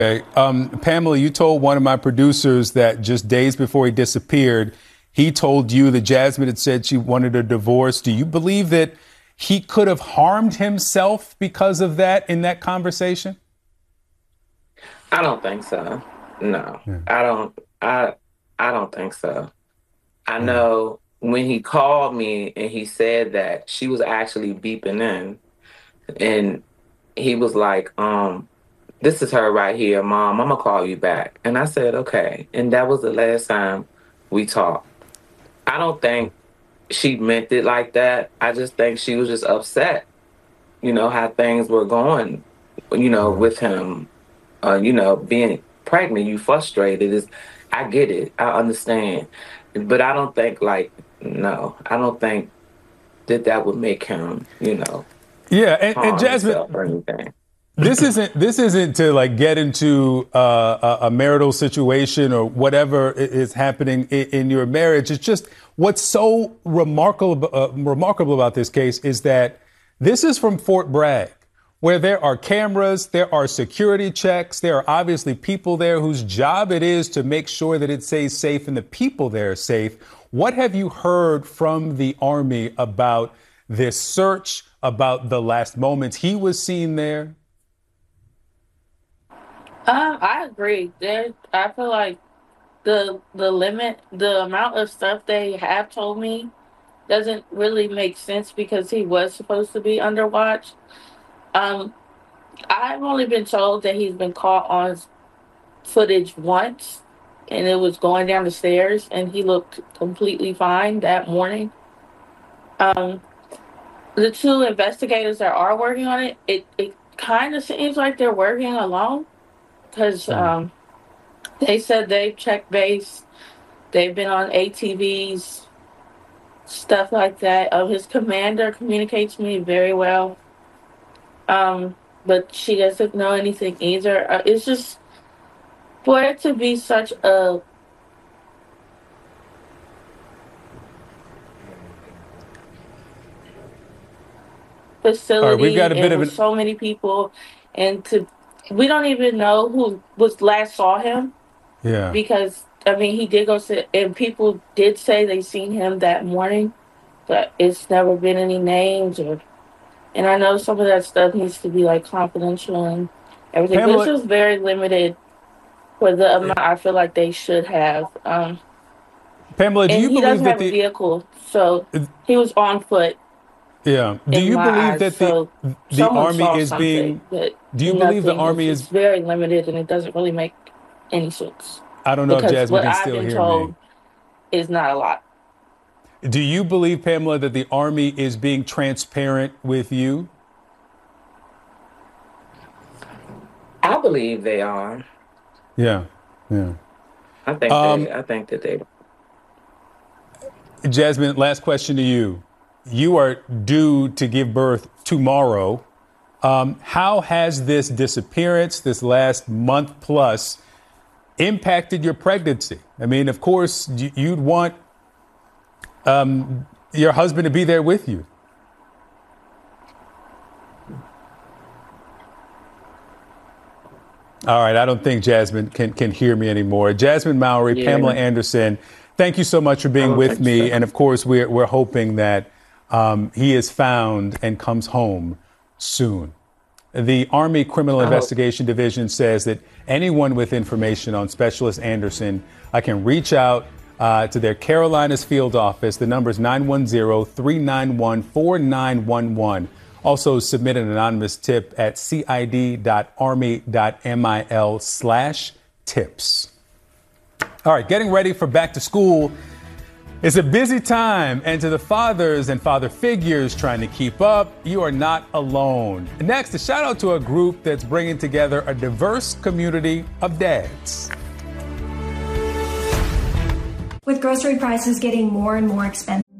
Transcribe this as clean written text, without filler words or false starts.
Okay. Pamela, you told one of my producers that just days before he disappeared, he told you that Jasmine had said she wanted a divorce. Do you believe that he could have harmed himself because of that in that conversation? I don't think so. No, Yeah. I don't think so. I Yeah. know when he called me and he said that she was actually beeping in, and he was like, this is her right here, Mom. I'm gonna call you back. And I said, okay. And that was the last time we talked. I don't think she meant it like that. I just think she was just upset, how things were going, Yeah. with him, being pregnant. You frustrated. I get it. I understand. But I don't think, like, no, I don't think that would make him, Yeah. And harm Jasmine, himself or anything. this isn't to like get into a marital situation or whatever is happening in your marriage. It's just what's so remarkable about this case is that this is from Fort Bragg, where there are cameras, there are security checks, there are obviously people there whose job it is to make sure that it stays safe and the people there are safe. What have you heard from the Army about this search, about the last moments he was seen there? I agree. I feel like the amount of stuff they have told me doesn't really make sense because he was supposed to be under watch. Um, I've only been told that he's been caught on footage once, and it was going down the stairs, and he looked completely fine that morning. Um, the two investigators that are working on it kind of seems like they're working alone because they said they've checked base. They've been on ATVs, stuff like that. His commander communicates with me very well, but she doesn't know anything either. It's just for it to be such a All right, we've got facility a bit and of with an so many people, and we don't even know who was last saw him yeah. because I mean he did go sit and people did say they seen him that morning, but it's never been any names or. And I know some of that stuff needs to be like confidential and everything, but it's Pamela, just very limited for the amount I feel like they should have. Pamela, do And you he believe doesn't that have a the vehicle, so he was on foot yeah? Do in you my believe eyes. that So the someone Army saw is something, being? but Do you believe the nothing. It's Army just is? very limited, and it doesn't really make any sense I don't know if because Jasmine what can I've still been hear me. told is not a lot. Do you believe, Pamela, that the Army is being transparent with you? I believe they are. Yeah, yeah. I think that they. Jasmine, last question to you. You are due to give birth tomorrow. How has this disappearance, this last month plus, impacted your pregnancy? I mean, of course, you'd want your husband to be there with you. All right, I don't think Jasmine can hear me anymore. Jasmine Mowry, Pamela Yeah, Anderson, thank you so much for I being don't with think me. And so. of course, we're hoping that he is found and comes home soon. The Army Criminal I hope. Investigation Division says that anyone with information on Specialist Anderson can reach out to their Carolinas field office. The number is 910-391-4911. Also, submit an anonymous tip at cid.army.mil/tips. All right, getting ready for back to school. It's a busy time, and to the fathers and father figures trying to keep up, you are not alone. Next, a shout out to a group that's bringing together a diverse community of dads. With grocery prices getting more and more expensive.